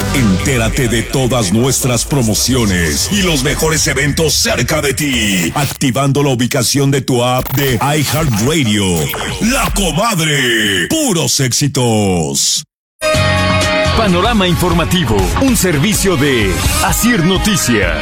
Entérate de todas nuestras promociones y los mejores eventos cerca de ti, activando la ubicación de tu app de iHeartRadio. La Comadre, puros éxitos. Panorama informativo, un servicio de Asir Noticias.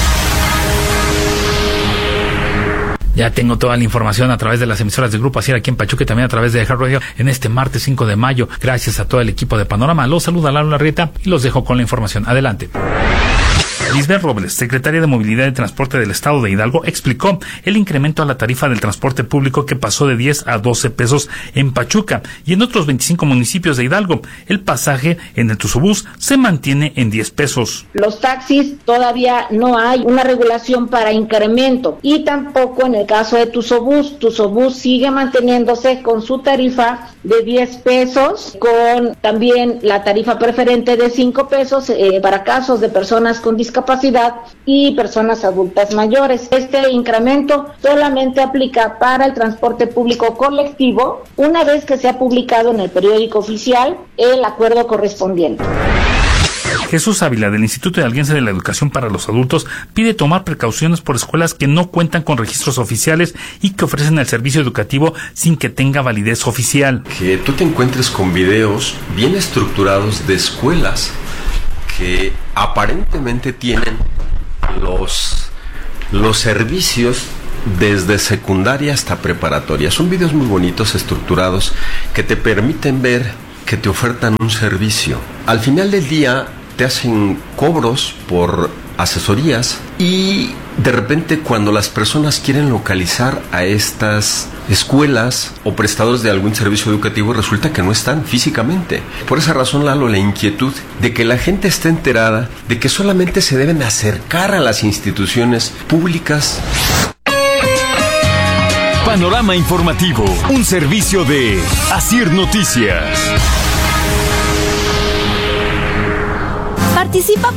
Ya tengo toda la información a través de las emisoras del Grupo Asir aquí en Pachuca y también a través de iHeartRadio en este martes 5 de mayo. Gracias a todo el equipo de Panorama. Los saluda Lalo Larrieta y los dejo con la información. Adelante. Lisbeth Robles, secretaria de Movilidad y Transporte del Estado de Hidalgo, explicó el incremento a la tarifa del transporte público que pasó de 10 a 12 pesos en Pachuca y en otros 25 municipios de Hidalgo. El pasaje en el Tuzobús se mantiene en 10 pesos. Los taxis todavía no hay una regulación para incremento y tampoco en el caso de Tuzobús. Tuzobús sigue manteniéndose con su tarifa de 10 pesos, con también la tarifa preferente de 5 pesos para casos de personas con discapacidad y personas adultas mayores. Este incremento solamente aplica para el transporte público colectivo una vez que se ha publicado en el periódico oficial el acuerdo correspondiente. Jesús Ávila, del Instituto de Alianza de la Educación para los Adultos, pide tomar precauciones por escuelas que no cuentan con registros oficiales y que ofrecen el servicio educativo sin que tenga validez oficial. Que tú te encuentres con videos bien estructurados de escuelas que aparentemente tienen los servicios desde secundaria hasta preparatoria. Son videos muy bonitos, estructurados, que te permiten ver que te ofertan un servicio. Al final del día te hacen cobros por asesorías y de repente cuando las personas quieren localizar a estas escuelas o prestadores de algún servicio educativo resulta que no están físicamente. Por esa razón, Lalo, la inquietud de que la gente esté enterada de que solamente se deben acercar a las instituciones públicas. Panorama informativo, un servicio de Asir Noticias. Participa